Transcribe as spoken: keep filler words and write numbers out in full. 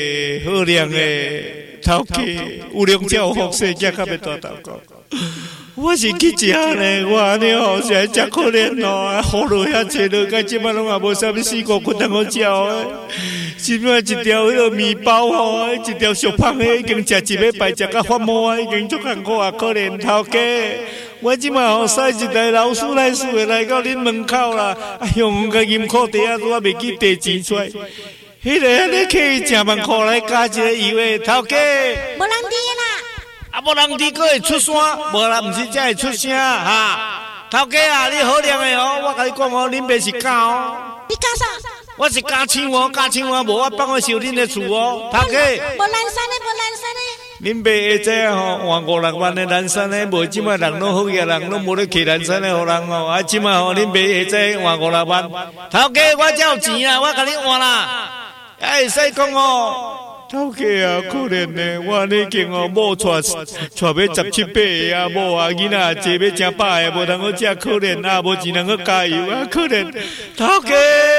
好量的头家，有量才有福气，才较要大头讲。我是去食呢，我安尼吼，实在真可怜哦，好落遐济落，甲即摆拢也无啥物四五骨通好食诶。即摆一条迄个面包吼，一条熟芳的已经食一礼拜，食到发毛啊，已经足艰苦啊，可怜头家。我即摆吼驶一台劳斯莱斯的来到恁门口啦，哎呦，甲银库袋啊，拄啊袂记地钱出来。迄个安尼客成万块来加一个油的头家， 无人滴啦。 啊，无人伫个会出声，无啦，毋是才会出声哈。头家啊，你好量的哦，我甲你讲哦，恁爸是假哦。 你假啥？ 我是假青蛙，假青蛙无我帮我收恁的厝哦，头家。 无蓝山的，无蓝山的。 恁爸会知影吼，换五六万的蓝山的，无即摆人拢好嘢，人拢无咧摕蓝山的互人哦。啊，即摆吼，恁爸会知换五六万。头家，我才有钱啊，我甲你换啦。哎，会使讲哦。头家啊，可怜呢！我已经哦，某带带要十七八个啊，某啊囡仔坐要成百个，无通好食，可怜啊，无钱通好加油啊，可怜头家。